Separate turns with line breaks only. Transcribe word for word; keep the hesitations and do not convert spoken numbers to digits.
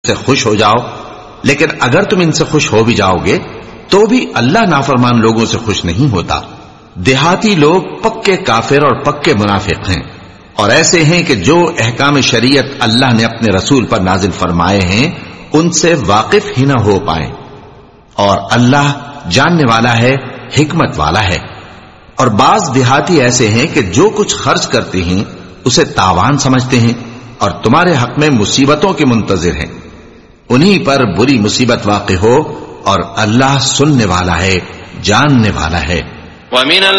से खुश हो जाओ, लेकिन अगर तुम इनसे खुश हो भी जाओगे तो भी अल्लाह नाफरमान लोगों से खुश नहीं होता। देहाती लोग पक्के काफिर और पक्के मुनाफिक हैं और ऐसे हैं कि जो अहकाम शरीयत अल्लाह ने अपने रसूल पर नाजिल फरमाए हैं उनसे वाकिफ ही न हो पाए। और अल्लाह जानने वाला है, हिकमत वाला है। और बाज देहाती ऐसे हैं कि जो कुछ खर्च करते हैं उसे तावान समझते हैं और तुम्हारे हक में मुसीबतों के मुंतजिर हैं। उन्हीं पर बुरी मुसीबत वाक़े हो और अल्लाह सुनने वाला है, जानने वाला है।
वमिनल